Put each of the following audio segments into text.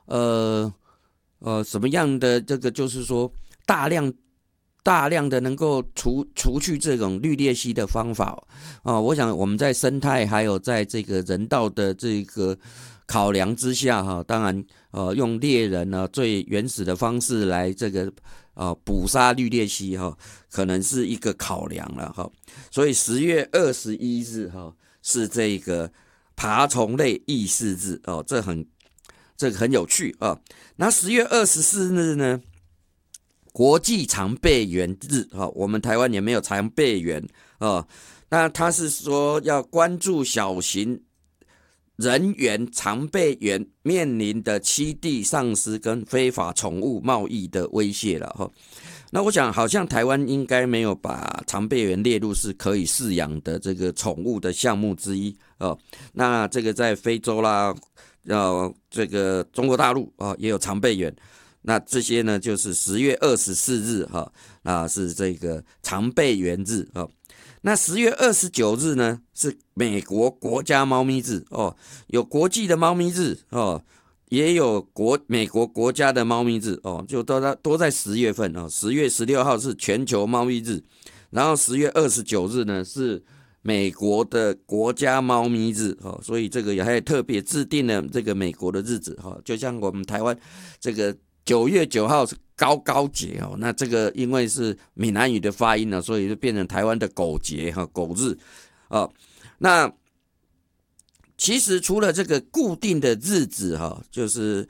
什么样的这个就是说大量的能够除去这种绿鬣蜥的方法我想我们在生态还有在这个人道的这个考量之下当然用猎人呢最原始的方式来这个捕杀绿鬣蜥可能是一个考量了所以10月21日是这个爬虫类意识日这个很有趣那10月24日呢，国际长臂猿日我们台湾也没有长臂猿那他是说要关注小型人猿长臂猿面临的栖地丧失跟非法宠物贸易的威胁了那我想好像台湾应该没有把长臂猿列入是可以饲养的这个宠物的项目之一那这个在非洲啦这个中国大陆也有长臂猿那这些呢就是10月24日那是这个长臂猿日那10月29日呢是美国国家猫咪日有国际的猫咪日也有美国国家的猫咪日就都在10月份10月16号是全球猫咪日，然后10月29日呢是美国的国家猫咪日所以这个也还特别制定了这个美国的日子就像我们台湾这个9月9号是高节那这个因为是闽南语的发音所以就变成台湾的狗节狗日那其实除了这个固定的日子就是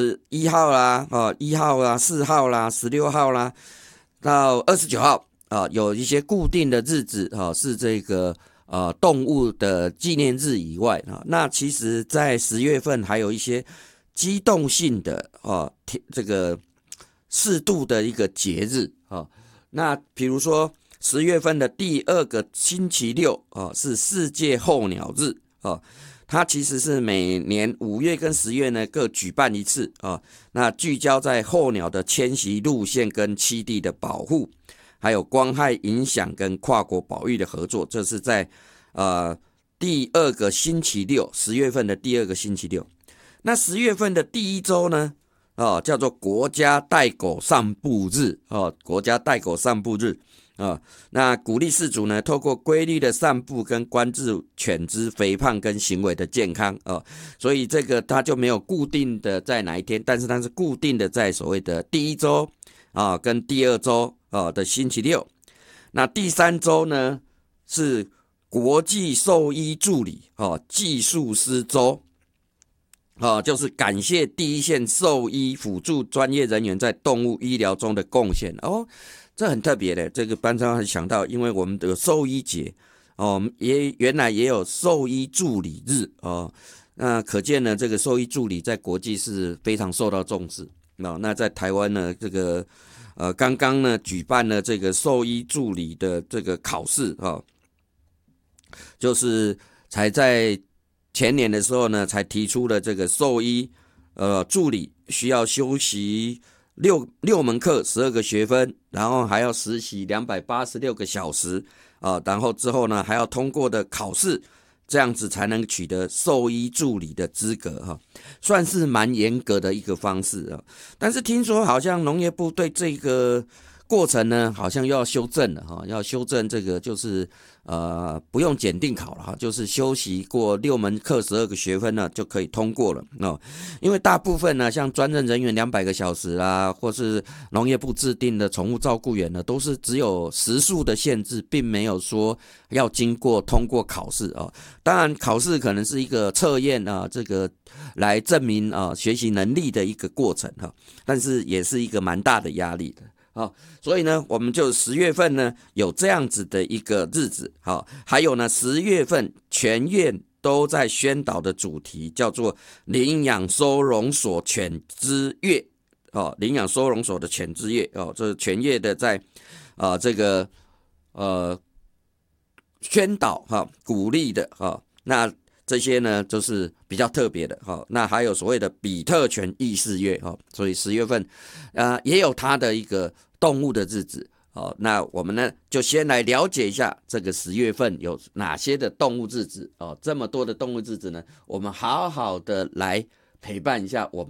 11号啦1号啦4号啦16号啦到29号有一些固定的日子是这个动物的纪念日以外那其实在10月份还有一些机动性的这个适度的一个节日那比如说10月份的第2个星期六是世界候鸟日它其实是每年5月跟10月呢各举办一次那聚焦在候鸟的迁徙路线跟栖地的保护，还有光害影响跟跨国保育的合作，这是在第2个星期六，10月份的第2个星期六。那10月份的第1周呢叫做国家带狗散步日国家带狗散步日那鼓励饲主呢透过规律的散步跟关注犬只肥胖跟行为的健康所以这个它就没有固定的在哪一天，但是它是固定的在所谓的第1周跟第2周的星期六。那第3周呢是国际兽医助理技术师周就是感谢第一线兽医辅助专业人员在动物医疗中的贡献这很特别的。这个班长很想到，因为我们的兽医节原来也有兽医助理日那可见呢，这个兽医助理在国际是非常受到重视那在台湾呢，这个刚刚呢举办了这个兽医助理的这个考试就是才在前年的时候呢，才提出了这个兽医助理需要修习六门课12个学分，然后还要实习286个小时然后之后呢还要通过的考试，这样子才能取得兽医助理的资格算是蛮严格的一个方式但是听说好像农业部对这个过程呢好像又要修正了要修正这个就是不用检定考了就是修习过6门课12个学分呢就可以通过了因为大部分呢像专任人员200个小时啦，或是农业部制定的宠物照顾员呢，都是只有时数的限制，并没有说要经过通过考试当然考试可能是一个测验这个来证明学习能力的一个过程但是也是一个蛮大的压力的所以呢我们就10月份呢有这样子的一个日子还有呢10月份全院都在宣导的主题叫做领养收容所犬之月领养收容所的犬之月这是全院的在这个宣导鼓励的那这些呢就是比较特别的那还有所谓的比特犬意识月所以10月份也有它的一个动物的日子那我们呢就先来了解一下这个10月份有哪些的动物日子这么多的动物日子呢，我们好好的来陪伴一下我们